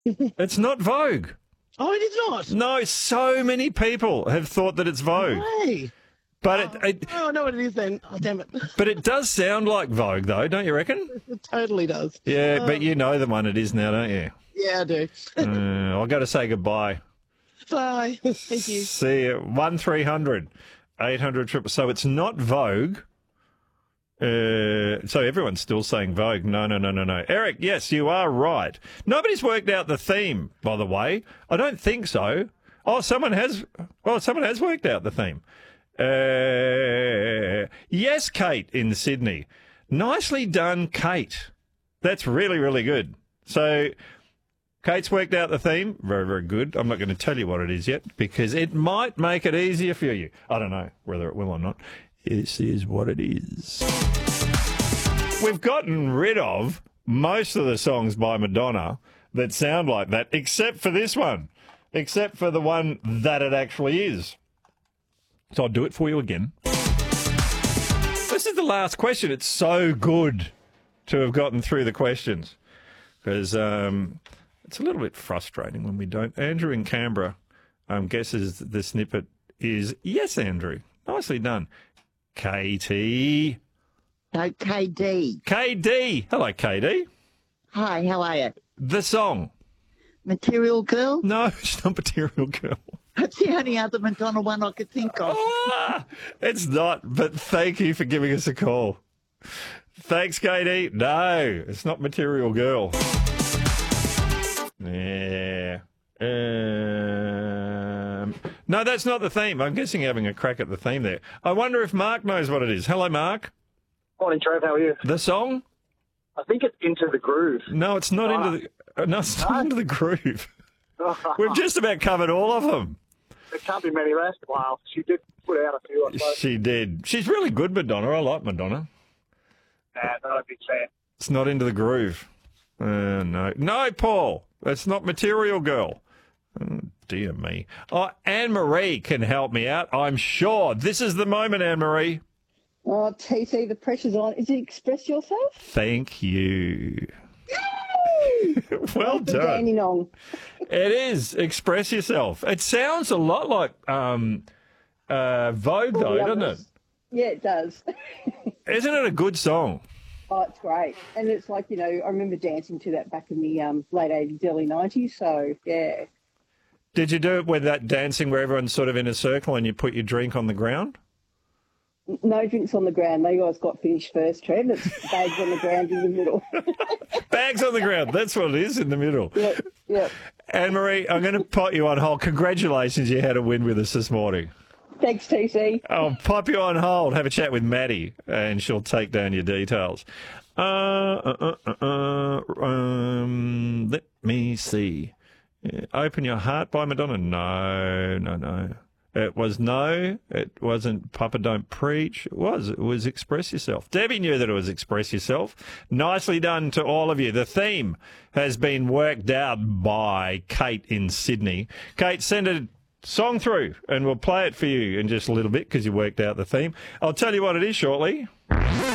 It's not Vogue. Oh, it is not. No, so many people have thought that it's Vogue. Hey. But Oh, I know what it is then. Oh, damn it. but it does sound like Vogue, though, don't you reckon? It totally does. Yeah, but you know the one it is now, don't you? Yeah, I do. I've got to say goodbye. Bye. Thank you. See you. 1300 800. So it's not Vogue. So everyone's still saying Vogue. No. Eric, yes, you are right. Nobody's worked out the theme, by the way. I don't think so. Oh, someone has worked out the theme. Yes, Kate in Sydney. Nicely done, Kate. That's really, really good. So Kate's worked out the theme. Very, very good. I'm not going to tell you what it is yet because it might make it easier for you. I don't know whether it will or not. This is what it is. We've gotten rid of most of the songs by Madonna that sound like that, except for this one, except for the one that it actually is. So I'll do it for you again. This is the last question. It's so good to have gotten through the questions because it's a little bit frustrating when we don't. Andrew in Canberra guesses the snippet is yes, Andrew. Nicely done. Katie. No, KD. KD. Hello, KD. Hi, how are you? The song. Material Girl? No, it's not Material Girl. That's the only other Madonna one I could think of. It's not, but thank you for giving us a call. Thanks, Katie. No, it's not Material Girl. Yeah. No, that's not the theme. I'm guessing having a crack at the theme there. I wonder if Mark knows what it is. Hello, Mark. Morning, Trev. How are you? The song? I think it's Into the Groove. No, it's not it's not Into the Groove. We've just about covered all of them. There can't be many left. Wow. She did put out a few, I suppose. She did. She's really good, Madonna. I like Madonna. Not a big fan. It's not Into the Groove. No. No, Paul. That's not Material Girl. Oh, dear me. Oh, Anne-Marie can help me out, I'm sure. This is the moment, Anne-Marie. Oh, TC, the pressure's on. Is it Express Yourself? Thank you. Well done. Danny Nong. It is. Express Yourself. It sounds a lot like Vogue, though, doesn't it? Yeah, it does. Isn't it a good song? Oh, it's great. And it's like, you know, I remember dancing to that back in the late 80s, early 90s. So, yeah. Did you do it with that dancing where everyone's sort of in a circle and you put your drink on the ground? No drinks on the ground. They guys got finished first, Trev. It's bags on the ground in the middle. Bags on the ground. That's what it is in the middle. Yep. Anne-Marie, I'm going to put you on hold. Congratulations, you had a win with us this morning. Thanks, TC. I'll pop you on hold, have a chat with Maddie, and she'll take down your details. Let me see. Open Your Heart by Madonna. No. It wasn't Papa Don't Preach. It was Express Yourself. Debbie knew that it was Express Yourself. Nicely done to all of you. The theme has been worked out by Kate in Sydney. Kate, send a song through and we'll play it for you in just a little bit because you worked out the theme. I'll tell you what it is shortly.